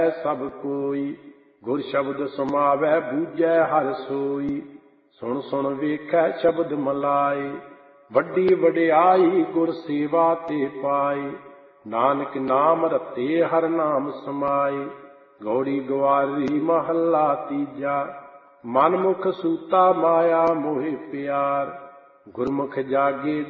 ਸਭ ਕੋਈ। ਗੁਰ ਸ਼ਬਦ ਸਮਾਵੈ ਬੂਝੈ ਹਰ ਸੋਈ। ਸੁਣ ਸੁਣ ਵੇਖੈ ਸ਼ਬਦ ਮਲਾਏ। ਵੱਡੀ ਵਡਿਆਈ ਗੁਰ ਸੇਵਾ ਤੇ ਪਾਈ। ਨਾਨਕ ਨਾਮ ਰਤੇ ਹਰ ਨਾਮ ਸਮਾਏ। ਗੌੜੀ ਗਵਾਰੀ ਮਹੱਲਾ ਤੀਜਾ। ਮਨਮੁਖ ਸੂਤਾ ਮਾਇਆ ਮੋਹਿ ਪਿਆਰ। ਗੁਰਮੁਖ ਜਾਗੇ